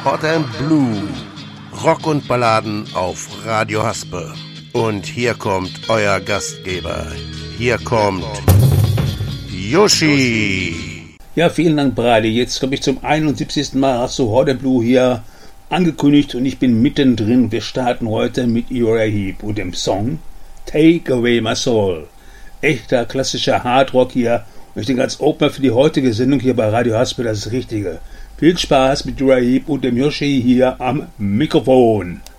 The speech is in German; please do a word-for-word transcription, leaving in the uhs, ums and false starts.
Hot and Blue. Rock und Balladen auf Radio Haspe. Und hier kommt euer Gastgeber. Hier kommt Yoshi. Ja, vielen Dank, Brady. Jetzt glaube ich zum einundsiebzigsten Mal hast du Hot and Blue hier angekündigt und ich bin mittendrin. Wir starten heute mit Uriah Heep und dem Song Take Away My Soul. Echter klassischer Hardrock hier. Und ich denke, als Opener für die heutige Sendung hier bei Radio Haspe das ist das Richtige. Viel Spaß mit Uriah Heep und dem Yoshi hier am Mikrofon.